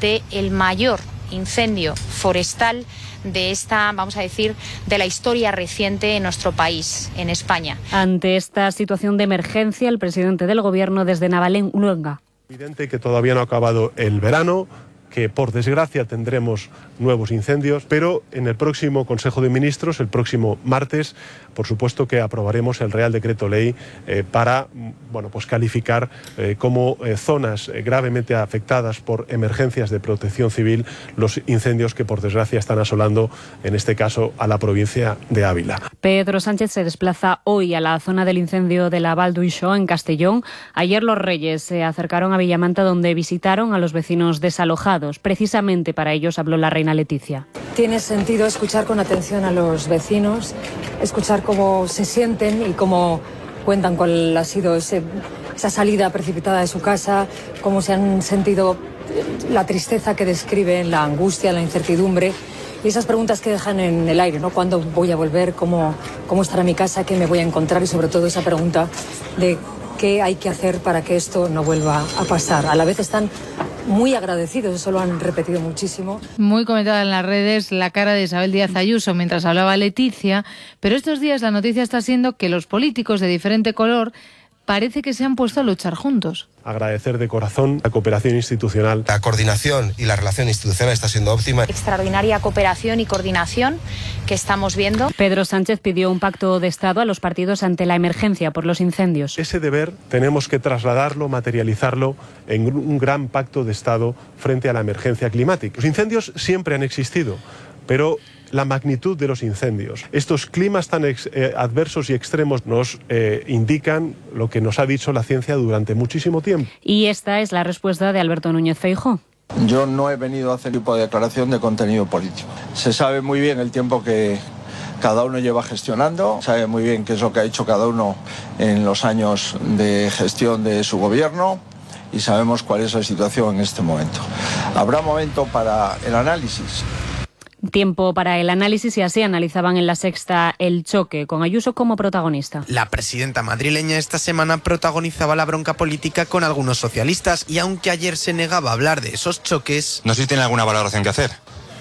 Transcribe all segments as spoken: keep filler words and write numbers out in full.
del mayor incendio forestal de esta, vamos a decir, de la historia reciente en nuestro país, en España. Ante esta situación de emergencia, el presidente del Gobierno desde Navaluenga. Es evidente que todavía no ha acabado el verano, que por desgracia tendremos nuevos incendios, pero en el próximo Consejo de Ministros, el próximo martes, por supuesto que aprobaremos el Real Decreto Ley eh, para bueno, pues calificar eh, como eh, zonas eh, gravemente afectadas por emergencias de protección civil los incendios que por desgracia están asolando, en este caso, a la provincia de Ávila. Pedro Sánchez se desplaza hoy a la zona del incendio de la Val d'Uixó, en Castellón. Ayer los Reyes se acercaron a Villamanta, donde visitaron a los vecinos desalojados. Precisamente para ellos habló la reina Leticia. Tiene sentido escuchar con atención a los vecinos, escuchar cómo se sienten y cómo cuentan cuál ha sido ese, esa salida precipitada de su casa, cómo se han sentido, la tristeza que describen, la angustia, la incertidumbre y esas preguntas que dejan en el aire, ¿no? ¿Cuándo voy a volver? ¿Cómo, cómo estará mi casa? ¿Qué me voy a encontrar? Y sobre todo esa pregunta de qué hay que hacer para que esto no vuelva a pasar. A la vez están muy agradecidos, eso lo han repetido muchísimo. Muy comentada en las redes la cara de Isabel Díaz Ayuso mientras hablaba Leticia, pero estos días la noticia está siendo que los políticos de diferente color parece que se han puesto a luchar juntos. Agradecer de corazón la cooperación institucional. La coordinación y la relación institucional está siendo óptima. Extraordinaria cooperación y coordinación que estamos viendo. Pedro Sánchez pidió un pacto de Estado a los partidos ante la emergencia por los incendios. Ese deber tenemos que trasladarlo, materializarlo en un gran pacto de Estado frente a la emergencia climática. Los incendios siempre han existido, pero la magnitud de los incendios, estos climas tan ex, eh, adversos y extremos nos eh, indican lo que nos ha dicho la ciencia durante muchísimo tiempo. Y esta es la respuesta de Alberto Núñez Feijóo. Yo no he venido a hacer tipo de declaración de contenido político. Se sabe muy bien el tiempo que cada uno lleva gestionando, sabe muy bien qué es lo que ha hecho cada uno en los años de gestión de su gobierno y sabemos cuál es la situación en este momento. Habrá momento para el análisis. Tiempo para el análisis y así analizaban en La Sexta el choque, con Ayuso como protagonista. La presidenta madrileña esta semana protagonizaba la bronca política con algunos socialistas y aunque ayer se negaba a hablar de esos choques... No sé si tiene alguna valoración que hacer.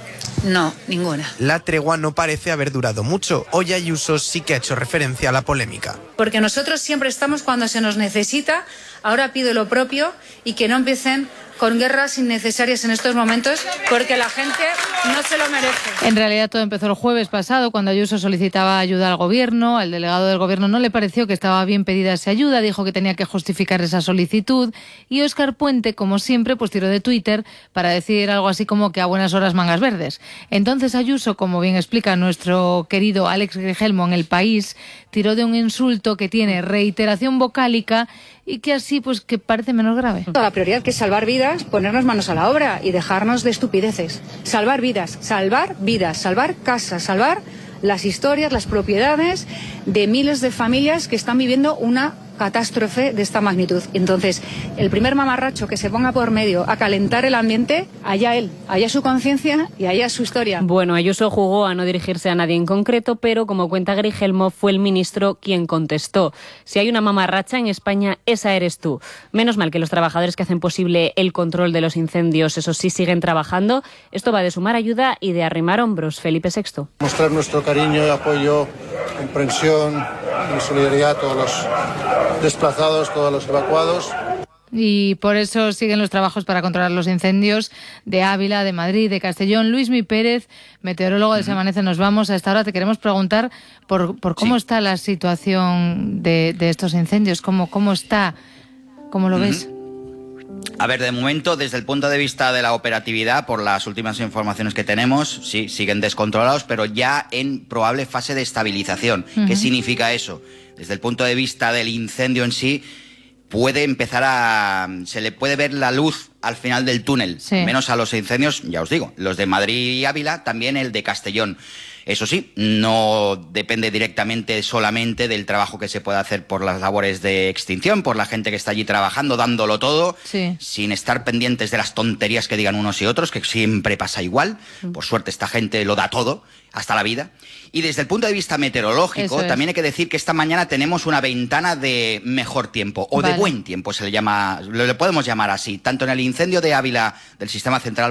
No, ninguna. La tregua no parece haber durado mucho. Hoy Ayuso sí que ha hecho referencia a la polémica. Porque nosotros siempre estamos cuando se nos necesita, ahora pido lo propio y que no empiecen con guerras innecesarias en estos momentos, porque la gente no se lo merece. En realidad todo empezó el jueves pasado, cuando Ayuso solicitaba ayuda al gobierno. Al delegado del gobierno no le pareció que estaba bien pedida esa ayuda, dijo que tenía que justificar esa solicitud, y Óscar Puente, como siempre, pues tiró de Twitter para decir algo así como que a buenas horas mangas verdes. Entonces Ayuso, como bien explica nuestro querido Alex Grigelmo en El País, tiró de un insulto que tiene reiteración vocálica y que así pues que parece menos grave. La prioridad que es salvar vidas, ponernos manos a la obra y dejarnos de estupideces. Salvar vidas, salvar vidas, salvar casas, salvar las historias, las propiedades de miles de familias que están viviendo una catástrofe de esta magnitud. Entonces, el primer mamarracho que se ponga por medio a calentar el ambiente, allá él, allá su conciencia y allá su historia. Bueno, Ayuso jugó a no dirigirse a nadie en concreto, pero como cuenta Grigelmo, fue el ministro quien contestó. Si hay una mamarracha en España, esa eres tú. Menos mal que los trabajadores que hacen posible el control de los incendios, eso sí, siguen trabajando. Esto va de sumar ayuda y de arrimar hombros. Felipe sexto. Mostrar nuestro cariño, apoyo, comprensión y solidaridad a todos los desplazados, todos los evacuados. Y por eso siguen los trabajos para controlar los incendios de Ávila, de Madrid, de Castellón. Luismi Pérez, meteorólogo de Se Amanece, nos vamos. A esta hora te queremos preguntar por, por cómo sí. está la situación de, de estos incendios, cómo, cómo está, cómo lo ves. A ver, de momento, desde el punto de vista de la operatividad, por las últimas informaciones que tenemos, sí, siguen descontrolados, pero ya en probable fase de estabilización. Uh-huh. ¿Qué significa eso? Desde el punto de vista del incendio en sí, puede empezar a... se le puede ver la luz al final del túnel, sí. menos a los incendios, ya os digo, los de Madrid y Ávila, también el de Castellón. Eso sí, no depende directamente solamente del trabajo que se puede hacer por las labores de extinción, por la gente que está allí trabajando, dándolo todo, sí. sin estar pendientes de las tonterías que digan unos y otros, que siempre pasa igual. Mm. Por suerte esta gente lo da todo, hasta la vida. Y desde el punto de vista meteorológico, es. también hay que decir que esta mañana tenemos una ventana de mejor tiempo, o vale. de buen tiempo, se le llama, lo le podemos llamar así, tanto en el incendio de Ávila del Sistema Central